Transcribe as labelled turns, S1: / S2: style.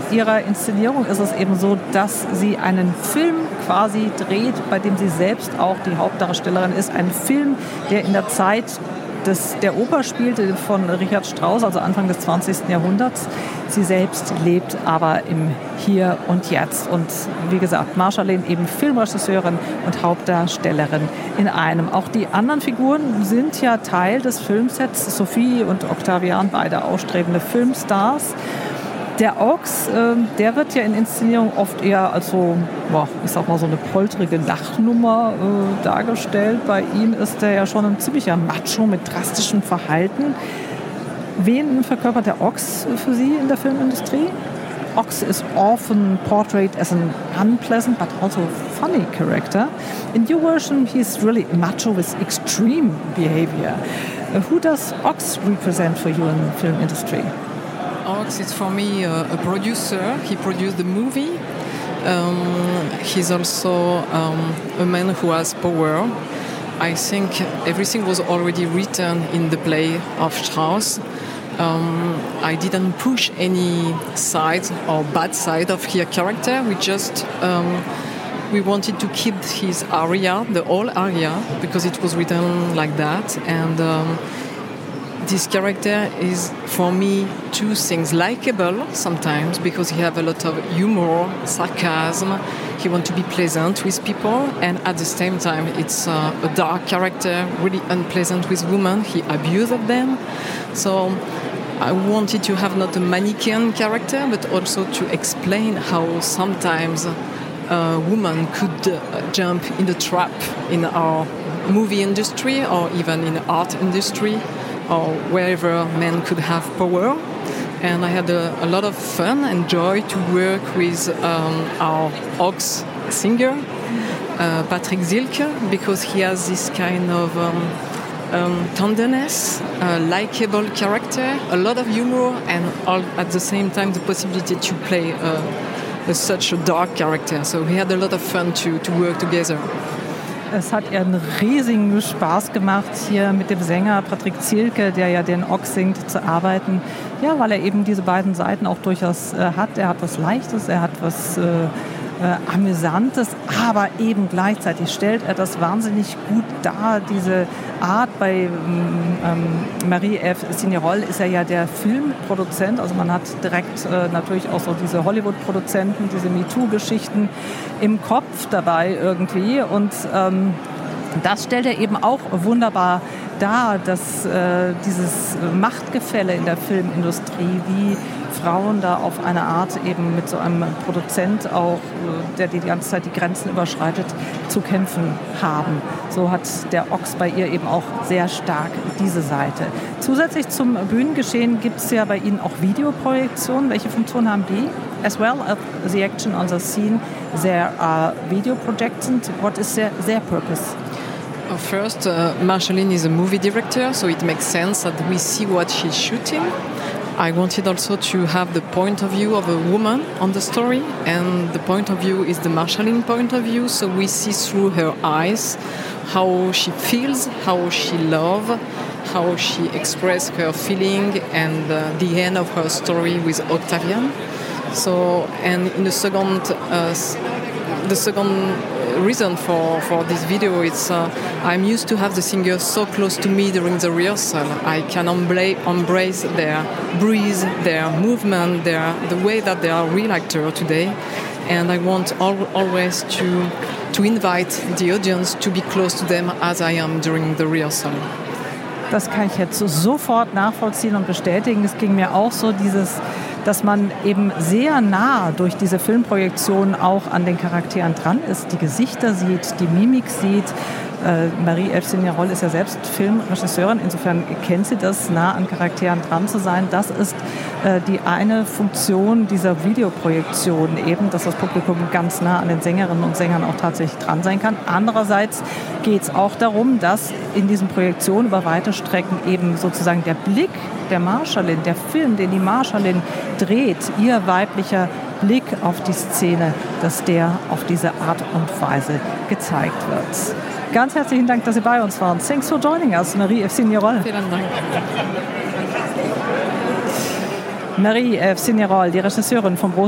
S1: ihrer Inszenierung ist es eben so, dass sie einen Film quasi dreht, bei dem sie selbst auch die Hauptdarstellerin ist. Ein Film, der in der Zeit der Oper spielte von Richard Strauss, also Anfang des 20. Jahrhunderts. Sie selbst lebt aber im Hier und Jetzt. Und wie gesagt, Marschallin eben Filmregisseurin und Hauptdarstellerin in einem. Auch die anderen Figuren sind ja Teil des Filmsets. Sophie und Octavian, beide ausstrebende Filmstars. Der Ochs, der wird ja in Inszenierung oft eher als so, ich sag mal, so eine polterige Lachnummer dargestellt. Bei ihm ist er ja schon ein ziemlicher Macho mit drastischem Verhalten. Wen verkörpert der Ochs für Sie in der Filmindustrie? Ochs is often portrayed as an unpleasant but also funny character. In your version, he's really macho with extreme behavior. Who does Ochs represent for you in the film industry?
S2: Ochs is for me a producer. He produced the movie. He's also a man who has power. I think everything was already written in the play of Strauss. I didn't push any side or bad side of his character. We wanted to keep his aria, the whole aria, because it was written like that. And this character is, for me, two things. Likeable sometimes, because he has a lot of humor, sarcasm. He wants to be pleasant with people. And at the same time, it's a dark character, really unpleasant with women. He abuses them. So I wanted to have not a mannequin character, but also to explain how sometimes a woman could jump in the trap in our movie industry or even in the art industry, or wherever men could have power. And I had a lot of fun and joy to work with our Ochs singer, Patrick Zielke, because he has this kind of tenderness, a likable character, a lot of humor, and all, at the same time the possibility to play such a dark character. So we had a lot of fun to work together.
S1: Es hat ihr einen riesigen Spaß gemacht, hier mit dem Sänger Patrick Zielke, der ja den Ochs singt, zu arbeiten. Ja, weil er eben diese beiden Seiten auch durchaus hat. Er hat was Leichtes, er hat was Amüsantes, aber eben gleichzeitig stellt er das wahnsinnig gut dar. Diese Art bei Marie-Ève Signerol ist er ja der Filmproduzent, also man hat direkt natürlich auch so diese Hollywood-Produzenten, diese MeToo-Geschichten im Kopf dabei irgendwie und das stellt er eben auch wunderbar dar, dass dieses Machtgefälle in der Filmindustrie, wie Frauen da auf eine Art eben mit so einem Produzent auch, der die ganze Zeit die Grenzen überschreitet, zu kämpfen haben. So hat der Ochs bei ihr eben auch sehr stark diese Seite. Zusätzlich zum Bühnengeschehen gibt es ja bei Ihnen auch Videoprojektionen. Welche Funktion haben die? As well as the action on the scene, there are video projections. What is their purpose?
S2: First, Marschallin is a movie director, so it makes sense that we see what she's shooting. I wanted also to have the point of view of a woman on the story, and the point of view is the Marschallin point of view, so we see through her eyes how she feels, how she loves, how she expresses her feeling, and the end of her story with Octavian. So, and in the second reason for this video is I'm used to have the singers so close to me during the rehearsal. I can embrace their breeze, their movement, the way that they are real actors today. And I want always to invite the audience to be close to them as I am during the rehearsal.
S1: Das kann ich jetzt sofort nachvollziehen und bestätigen. Es ging mir auch so, dass man eben sehr nah durch diese Filmprojektion auch an den Charakteren dran ist, die Gesichter sieht, die Mimik sieht. Marie-Ève Signerol ist ja selbst Filmregisseurin, insofern kennt sie das, nah an Charakteren dran zu sein. Das ist die eine Funktion dieser Videoprojektion eben, dass das Publikum ganz nah an den Sängerinnen und Sängern auch tatsächlich dran sein kann. Andererseits geht es auch darum, dass in diesen Projektionen über weite Strecken eben sozusagen der Blick der Marschallin, der Film, den die Marschallin dreht, ihr weiblicher Blick auf die Szene, dass der auf diese Art und Weise gezeigt wird. Ganz herzlichen Dank, dass Sie bei uns waren. Thanks for joining us, Marie-Ève Signerol.
S2: Vielen Dank.
S1: Marie-Ève Signerol, die Regisseurin vom